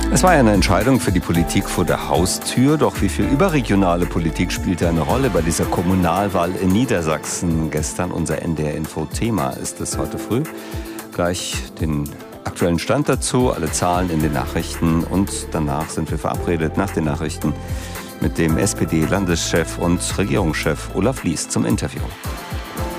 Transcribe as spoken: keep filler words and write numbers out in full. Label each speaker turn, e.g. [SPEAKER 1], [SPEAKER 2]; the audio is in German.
[SPEAKER 1] Es war ja eine Entscheidung für die Politik vor der Haustür, doch wie viel überregionale Politik spielte eine Rolle bei dieser Kommunalwahl in Niedersachsen? Gestern unser N D R-Info-Thema ist es heute früh. Gleich den aktuellen Stand dazu, alle Zahlen in den Nachrichten und danach sind wir verabredet nach den Nachrichten mit dem S P D-Landeschef und Regierungschef Olaf Lies zum Interview.